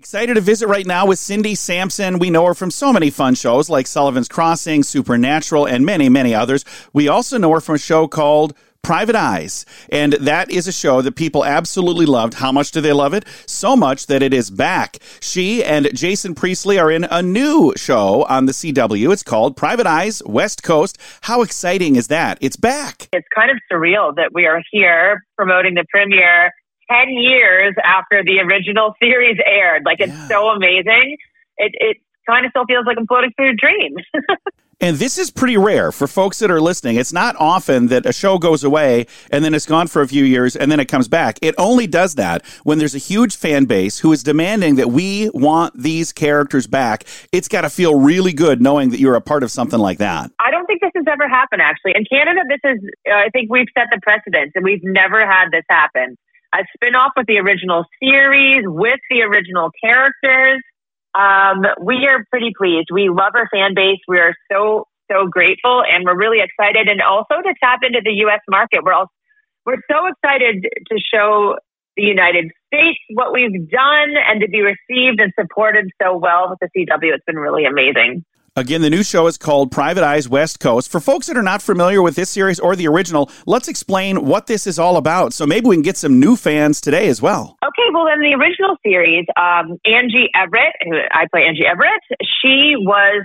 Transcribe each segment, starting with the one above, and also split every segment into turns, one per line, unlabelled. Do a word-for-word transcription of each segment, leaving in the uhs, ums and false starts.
Excited to visit right now with Cindy Sampson. We know her from so many fun shows like Sullivan's Crossing, Supernatural, and many, many others. We also know her from a show called Private Eyes, and that is a show that people absolutely loved. How much do they love it? So much that it is back. She and Jason Priestley are in a new show on the C W. It's called Private Eyes West Coast. How exciting is that? It's back.
It's kind of surreal that we are here promoting the premiere ten years after the original series aired. Like, it's yeah. so amazing. It, it kind of still feels like I'm floating through a dream.
And this is pretty rare for folks that are listening. It's not often that a show goes away and then it's gone for a few years and then it comes back. It only does that when there's a huge fan base who is demanding that we want these characters back. It's got to feel really good knowing that you're a part of something like that.
I don't think this has ever happened, actually. In Canada, this is, uh, I think we've set the precedent, and we've never had this happen. A spin-off with the original series, with the original characters. Um, we are pretty pleased. We love our fan base. We are so, so grateful, and we're really excited. And also to tap into the U S market. We're all, we're so excited to show the United States what we've done and to be received and supported so well with the C W. It's been really amazing.
Again, the new show is called Private Eyes West Coast. For folks that are not familiar with this series or the original, let's explain what this is all about. So maybe we can get some new fans today as well.
Okay, well, in the original series, um, Angie Everett, who I play Angie Everett, she was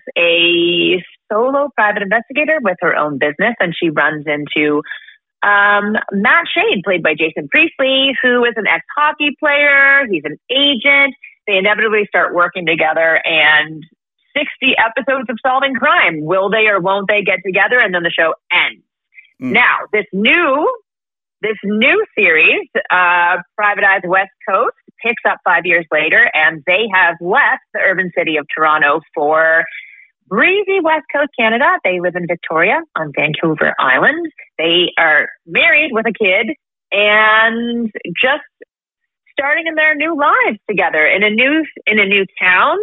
a solo private investigator with her own business, and she runs into um, Matt Shade, played by Jason Priestley, who is an ex-hockey player. He's an agent. They inevitably start working together, and sixty episodes of solving crime. Will they or won't they get together? And then the show ends. Mm. Now, this new, this new series, uh, Private Eyes West Coast, picks up five years later, and they have left the urban city of Toronto for breezy West Coast Canada. They live in Victoria on Vancouver Island. They are married with a kid and just starting in their new lives together in a new, in a new town.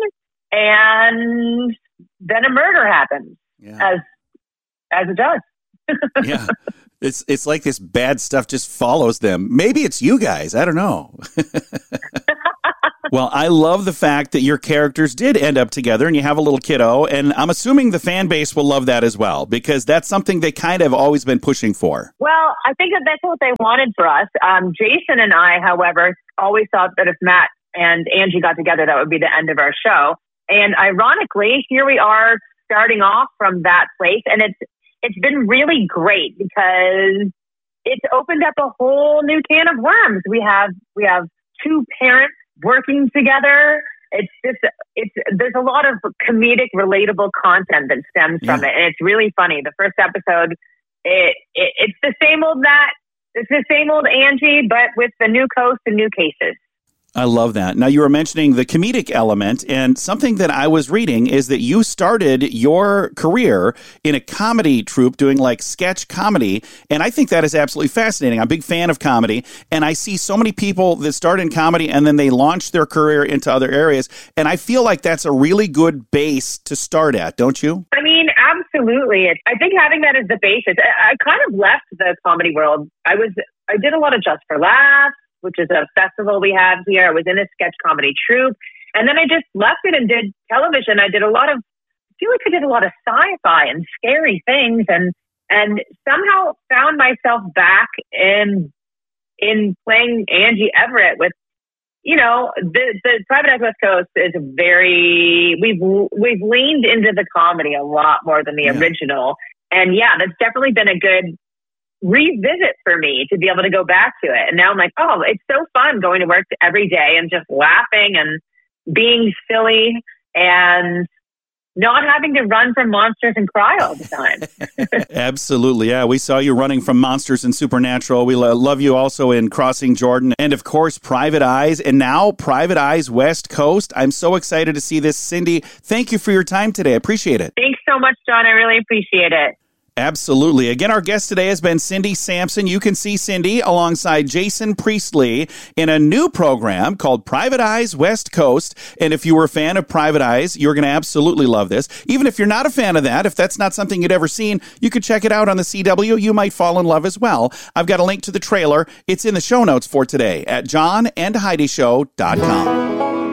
And then a murder happens, yeah. as as it does.
Yeah, it's it's like this bad stuff just follows them. Maybe it's you guys. I don't know. Well, I love the fact that your characters did end up together and you have a little kiddo. And I'm assuming the fan base will love that as well, because that's something they kind of always been pushing for.
Well, I think that that's what they wanted for us. Um, Jason and I, however, always thought that if Matt and Angie got together, that would be the end of our show. And ironically, here we are starting off from that place. And it's it's been really great because it's opened up a whole new can of worms. We have we have two parents working together. It's just it's there's a lot of comedic, relatable content that stems yeah. from it. And it's really funny. The first episode, it, it it's the same old Matt, it's the same old Angie, but with the new coast and new cases.
I love that. Now, you were mentioning the comedic element, and something that I was reading is that you started your career in a comedy troupe doing like sketch comedy, and I think that is absolutely fascinating. I'm a big fan of comedy, and I see so many people that start in comedy and then they launch their career into other areas, and I feel like that's a really good base to start at, don't you?
I mean, absolutely. I think having that as the basis, I kind of left the comedy world. I was, I did a lot of Just for Laughs, which is a festival we have here. I was in a sketch comedy troupe. And then I just left it and did television. I did a lot of, I feel like I did a lot of sci-fi and scary things, and and somehow found myself back in in playing Angie Everett with, you know, the, the Private Eyes West Coast is very, we've we've leaned into the comedy a lot more than the yeah. original. And yeah, that's definitely been a good revisit for me to be able to go back to it. And now I'm like, oh, it's so fun going to work every day and just laughing and being silly and not having to run from monsters and cry all the time.
Absolutely. Yeah. We saw you running from monsters in Supernatural. We lo- love you also in Crossing Jordan. And of course, Private Eyes. And now Private Eyes West Coast. I'm so excited to see this. Cindy, thank you for your time today. I appreciate it.
Thanks so much, John. I really appreciate it.
Absolutely. Again, our guest today has been Cindy Sampson. You can see Cindy alongside Jason Priestley in a new program called Private Eyes West Coast. And if you were a fan of Private Eyes, you're going to absolutely love this. Even if you're not a fan of that, if that's not something you'd ever seen, you could check it out on the C W. You might fall in love as well. I've got a link to the trailer. It's in the show notes for today at john and heidi show dot com.